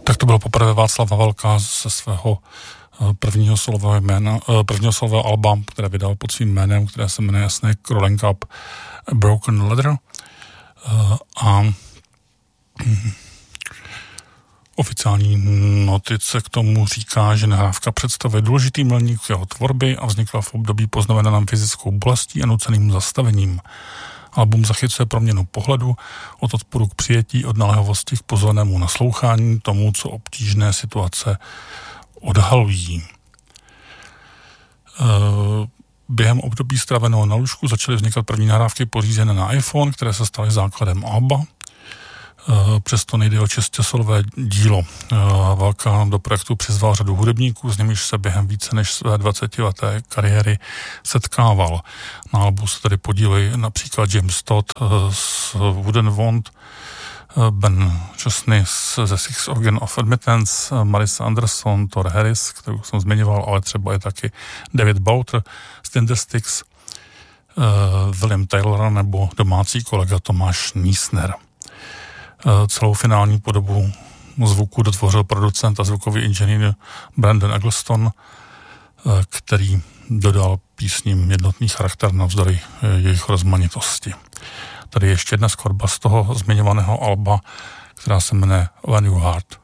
Tak to bylo poprvé Václav Havelka ze svého prvního solového alba, které vydal pod svým jménem, které se jmenuje jasně Crawling Up a Broken Ladder. A oficiální notice k tomu říká, že nahrávka představuje důležitý milník jeho tvorby a vznikla v období poznamenaném fyzickou bolestí a nuceným zastavením. Album zachycuje proměnu pohledu od odporu k přijetí, od naléhavosti k pozornému naslouchání tomu, co obtížné situace odhalují. Během období straveného na lůžku začaly vznikat první nahrávky pořízené na iPhone, které se staly základem alba. Přesto nejde o čistě solové dílo. Havelka do projektu přizval řadu hudebníků, s nimiž se během více než své 20leté kariéry setkával. Na albu se tady podílejí například James Todd z Wooden Wand, Ben Chesney ze Six Organ of Admittance, Marissa Anderson, Thor Harris, kterou jsem zmiňoval, ale třeba je taky David Bowter z Tindersticks, William Taylor nebo domácí kolega Tomáš Niesner. Celou finální podobu zvuku dotvořil producent a zvukový inženýr Brandon Eggleston, který dodal písním jednotný charakter navzdory jejich rozmanitosti. Tady je ještě jedna skladba z toho zmiňovaného alba, která se jmenuje When You Heart.